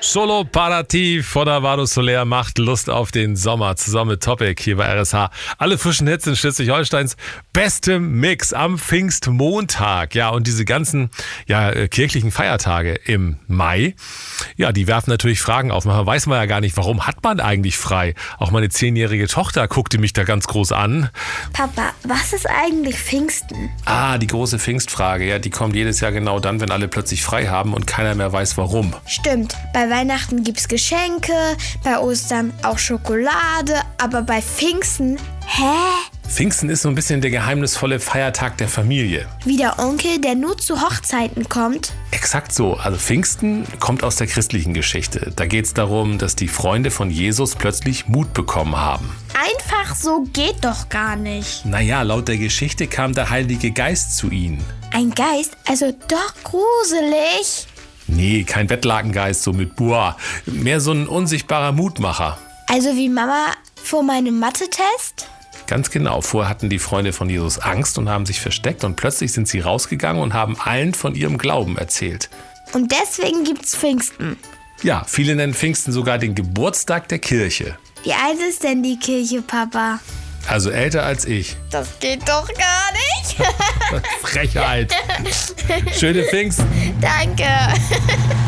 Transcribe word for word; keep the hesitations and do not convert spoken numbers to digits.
Solo Parati von Avado Soler macht Lust auf den Sommer. Zusammen mit Topic hier bei R S H. Alle frischen Hits in Schleswig-Holsteins bestem Mix am Pfingstmontag. Ja, und diese ganzen ja, kirchlichen Feiertage im Mai, ja, die werfen natürlich Fragen auf. Man weiß man ja gar nicht, warum hat man eigentlich frei? Auch meine zehnjährige Tochter guckte mich da ganz groß an. Papa, was ist eigentlich Pfingsten? Ah, die große Pfingstfrage. Ja, die kommt jedes Jahr genau dann, wenn alle plötzlich frei haben und keiner mehr weiß, warum. Stimmt, bei Weihnachten gibt's Geschenke, bei Ostern auch Schokolade, aber bei Pfingsten, hä? Pfingsten ist so ein bisschen der geheimnisvolle Feiertag der Familie. Wie der Onkel, der nur zu Hochzeiten kommt? Exakt so. Also Pfingsten kommt aus der christlichen Geschichte. Da geht es darum, dass die Freunde von Jesus plötzlich Mut bekommen haben. Einfach so geht doch gar nicht. Naja, laut der Geschichte kam der Heilige Geist zu ihnen. Ein Geist? Also doch gruselig. Nee, kein Bettlakengeist, so mit Boah. Mehr so ein unsichtbarer Mutmacher. Also wie Mama vor meinem Mathe-Test? Ganz genau. Vorher hatten die Freunde von Jesus Angst und haben sich versteckt und plötzlich sind sie rausgegangen und haben allen von ihrem Glauben erzählt. Und deswegen gibt's Pfingsten. Ja, viele nennen Pfingsten sogar den Geburtstag der Kirche. Wie alt ist denn die Kirche, Papa? Also älter als ich. Das geht doch gar nicht. Frechheit. Schöne Pfingsten. Danke.